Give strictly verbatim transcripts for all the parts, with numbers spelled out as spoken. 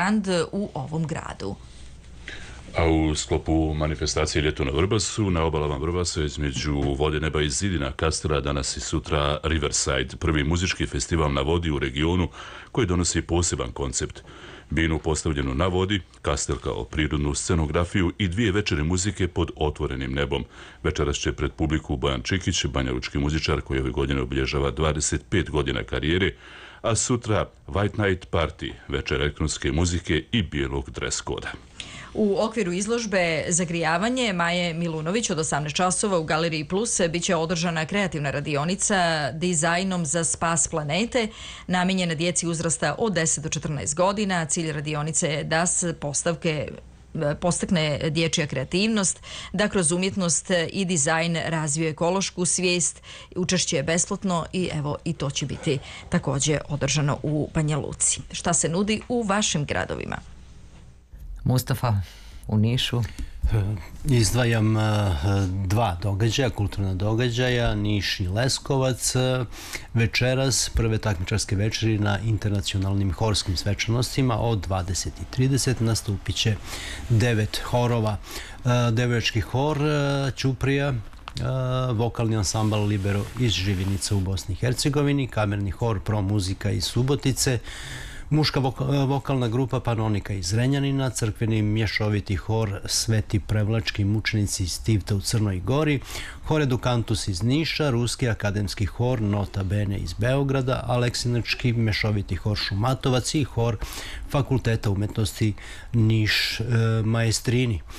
brand u ovom gradu. A u sklopu manifestacije Ljeto na Vrbasu, na obalama Vrbasa između Vode, neba i zidina Kastela danas i sutra Riverside, prvi muzički festival na vodi u regionu koji donosi poseban koncept. Binu postavljenu na vodi, Kastel kao prirodnu scenografiju i dvije večere muzike pod otvorenim nebom. Večeras će pred publiku Bojan Čikić, banjalučki muzičar koji ove godine obilježava dvadeset pet godina karijere, a sutra White Night Party, večer elektronske muzike i bijelog dress koda. U okviru izložbe Zagrijavanje Maje Milunović od osamnaest časova u Galeriji Plus biće održana kreativna radionica Dizajnom za spas planete, namijenjena djeci uzrasta od deset do četrnaest godina. Cilj radionice je da se postavke postakne dječja kreativnost, da kroz umjetnost i dizajn razvije ekološku svijest. Učešće je besplatno i evo i to će biti također održano u Banja Luci. Šta se nudi u vašim gradovima? Mustafa, u Nišu? Izdvajam dva događaja, kulturna događaja, Niš i Leskovac. Večeras prve takmičarske večeri na internacionalnim horskim svečanostima od dvadeset i trideset nastupit će devet horova. Devojački hor Ćuprija, vokalni ansambal Libero iz Živinica u Bosni i Hercegovini, kamerni hor Pro Muzika iz Subotice, muška vokalna grupa Panonika iz Zrenjanina, crkveni mješoviti hor Sveti Prevlački mučenici iz Tivta u Crnoj Gori, hor Edukantus iz Niša, ruski akademski hor Nota Bene iz Beograda, aleksinački mješoviti hor Šumatovac i hor Fakulteta umetnosti Niš e, Maestrini. E,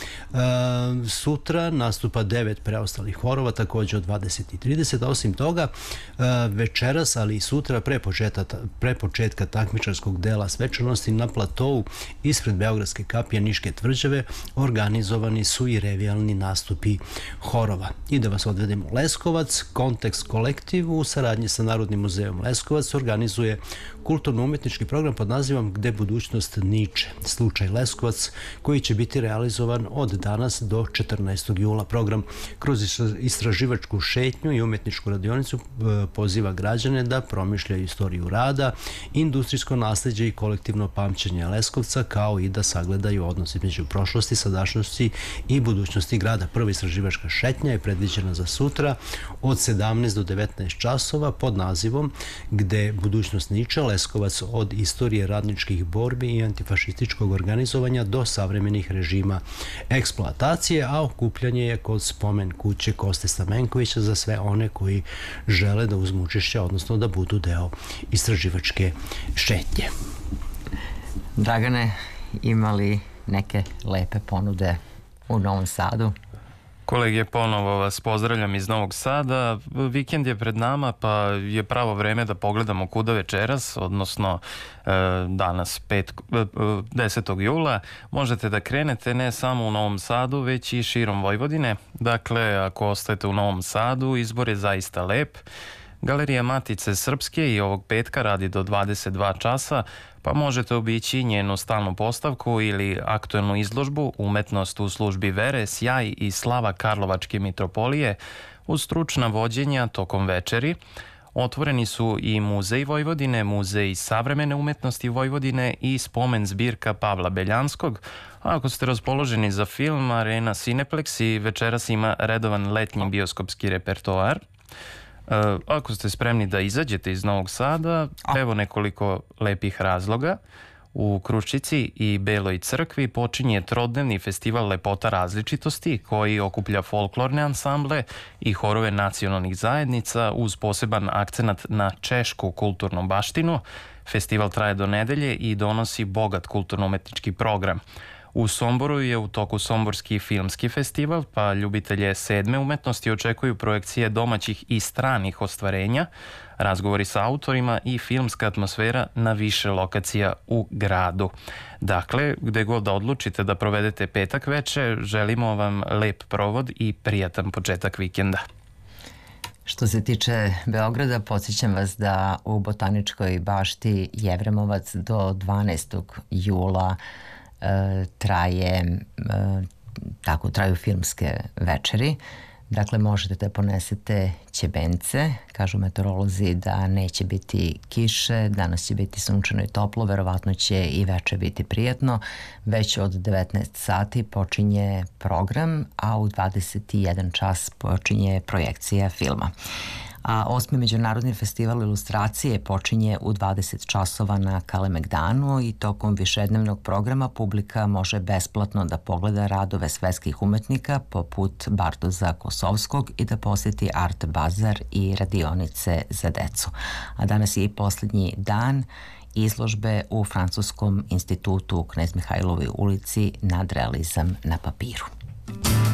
sutra nastupa devet preostalih horova, također od dvadeset i trideset. Osim toga, e, večeras, ali i sutra, pre početka, pre početka takmičarskog dela svečanosti na platovu ispred Beogradske kapije Niške tvrđave organizovani su i revijalni nastupi horova. I da vas odvedem u Leskovac, Kontekst kolektiv u saradnji sa Narodnim muzejom Leskovac organizuje kulturno-umjetnički program pod nazivom Gde budućnost niče. Slučaj Leskovac, koji će biti realizovan od danas do četrnaestog jula. Program kroz istraživačku šetnju i umjetničku radionicu poziva građane da promišljaju istoriju rada, industrijsko nasljeđe i kolektivno pamćenje Leskovca, kao i da sagledaju odnos između prošlosti, sadašnjosti i budućnosti grada. Prva istraživačka šetnja je predviđena za sutra od sedamnaest do devetnaest časova pod nazivom Gde budućnost niče, Leskovac od istorije radničkih borbi i antifašističkog organizovanja do savremenih režima eksploatacije, a okupljanje je kod spomen kuće Koste Stamenkovića za sve one koji žele da uzmu učešće, odnosno da budu deo istraživačke šetnje. Dragane, imali neke lepe ponude u Novom Sadu? Kolege, ponovo vas pozdravljam iz Novog Sada. Vikend je pred nama, pa je pravo vreme da pogledamo kuda večeras, odnosno danas desetog jula. Možete da krenete ne samo u Novom Sadu, već i širom Vojvodine. Dakle, ako ostajete u Novom Sadu, izbor je zaista lep. Galerija Matice Srpske i ovog petka radi do dvadeset dva časa, pa možete obići njenu stalnu postavku ili aktuelnu izložbu Umetnost u službi vere, sjaj i slava Karlovačke mitropolije uz stručna vođenja tokom večeri. Otvoreni su i Muzej Vojvodine, Muzej savremene umetnosti Vojvodine i spomen zbirka Pavla Beljanskog. A ako ste raspoloženi za film, Arena Cineplex i večeras ima redovan letnji bioskopski repertoar. Ako ste spremni da izađete iz Novog Sada, evo nekoliko lepih razloga. U Kruščici i Beloj crkvi počinje trodnevni festival Lepota različitosti koji okuplja folklorne ansamble i horove nacionalnih zajednica uz poseban akcenat na češku kulturnu baštinu. Festival traje do nedelje i donosi bogat kulturno-umetnički program. U Somboru je u toku Somborski filmski festival, pa ljubitelje sedme umetnosti očekuju projekcije domaćih i stranih ostvarenja, razgovori sa autorima i filmska atmosfera na više lokacija u gradu. Dakle, gde god da odlučite da provedete petak veče, želimo vam lep provod i prijatan početak vikenda. Što se tiče Beograda, podsjećam vas da u Botaničkoj bašti Jevremovac do dvanaestog jula traje, tako traju filmske večeri. Dakle, možete da ponesete ćebence, kažu meteorolozi da neće biti kiše, danas će biti sunčano i toplo, verovatno će i veče biti prijatno. Već od devetnaest sati počinje program, a u dvadeset jedan čas počinje projekcija filma. A osmi Međunarodni festival ilustracije počinje u dvadeset časova na Kalemegdanu i tokom višednevnog programa publika može besplatno da pogleda radove svetskih umetnika poput Bartoza Kosovskog i da poseti art bazar i radionice za decu. A danas je i poslednji dan izložbe u Francuskom institutu u Knez Mihajlovoj ulici Nadrealizam na papiru.